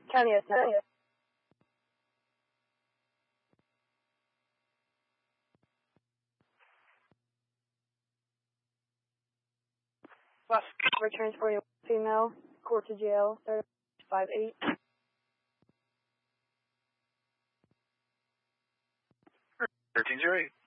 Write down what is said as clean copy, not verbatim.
County S. What? Returns for a female. Court to jail. 5-8. 1308.